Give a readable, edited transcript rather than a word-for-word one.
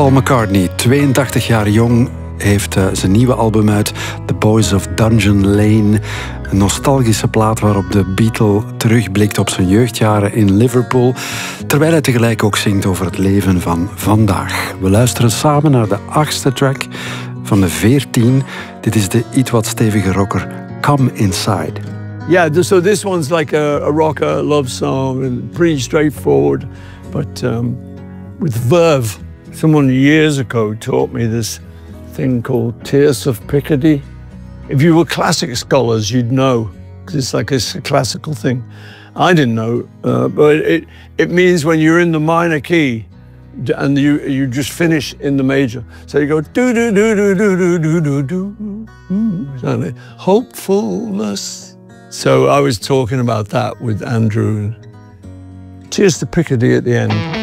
Paul McCartney, 82 jaar jong, heeft zijn nieuwe album uit, The Boys of Dungeon Lane. Een nostalgische plaat waarop de Beatle terugblikt op zijn jeugdjaren in Liverpool, terwijl hij tegelijk ook zingt over het leven van vandaag. We luisteren samen naar de 8e track van de 14. Dit is de iets wat stevige rocker Come Inside. Yeah, so this one's like a rocker love song and pretty straightforward, but with verve. Someone years ago taught me this thing called Tierce of Picardy. If you were classic scholars, you'd know, because it's like a classical thing. I didn't know, but it means when you're in the minor key and you just finish in the major. So you go do do do do do do do do. Hopefulness. So I was talking about that with Andrew. Tierce of Picardy at the end.